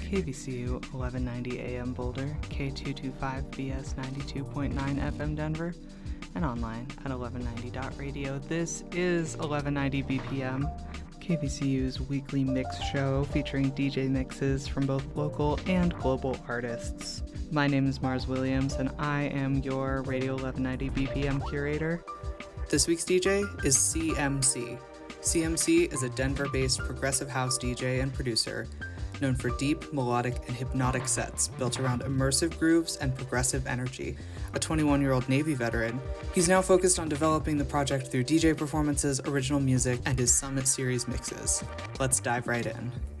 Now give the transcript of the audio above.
KVCU 1190 AM Boulder, K225BS 92.9 FM Denver, and online at 1190.radio. This is 1190 BPM, KVCU's weekly mix show featuring DJ mixes from both local and global artists. My name is Mars Williams, and I am your Radio 1190 BPM curator. This week's DJ is CMC. CMC is a Denver-based progressive house DJ and producer known for deep, melodic, and hypnotic sets built around immersive grooves and progressive energy. A 21-year-old Navy veteran, he's now focused on developing the project through DJ performances, original music, and his Summit Series mixes. Let's dive right in.